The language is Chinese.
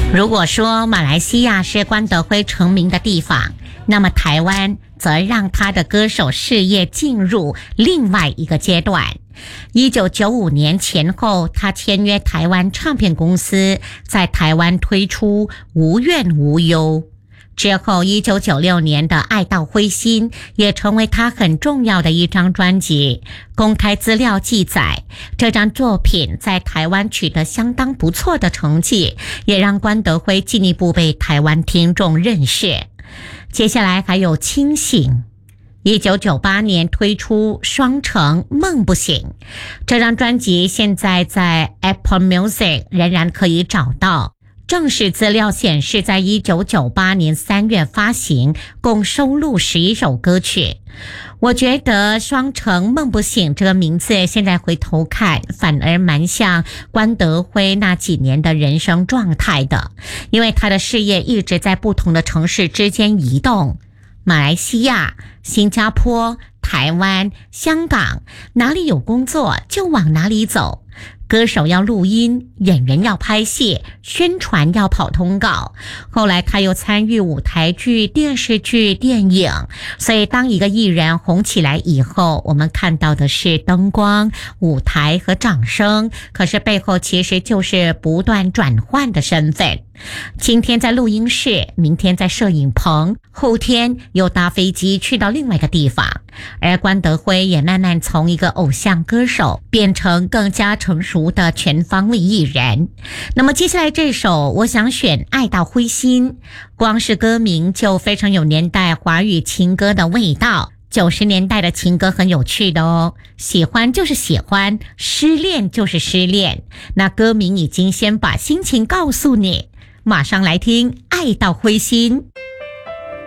如果说马来西亚是关德辉成名的地方，那么台湾则让他的歌手事业进入另外一个阶段。1995年前后，他签约台湾唱片公司，在台湾推出《无怨无忧》。之后1996年的《爱到灰心》也成为他很重要的一张专辑。公开资料记载，这张作品在台湾取得相当不错的成绩，也让关德辉进一步被台湾听众认识。接下来还有《清醒》。1998年推出《双城梦不醒》，这张专辑现在在 Apple Music 仍然可以找到。正式资料显示，在1998年3月发行，共收录11首歌曲。我觉得《双城梦不醒》这个名字现在回头看，反而蛮像关德辉那几年的人生状态的，因为他的事业一直在不同的城市之间移动。马来西亚、新加坡、台湾、香港，哪里有工作就往哪里走。歌手要录音，演员要拍戏，宣传要跑通告。后来他又参与舞台剧、电视剧、电影。所以当一个艺人红起来以后，我们看到的是灯光、舞台和掌声，可是背后其实就是不断转换的身份。今天在录音室，明天在摄影棚，后天又搭飞机去到另外一个地方。而关德辉也慢慢从一个偶像歌手变成更加成熟的全方位艺人。那么接下来这首我想选《爱到灰心》，光是歌名就非常有年代华语情歌的味道。90年代的情歌很有趣的哦，喜欢就是喜欢，失恋就是失恋，那歌名已经先把心情告诉你。马上来听《爱到灰心》。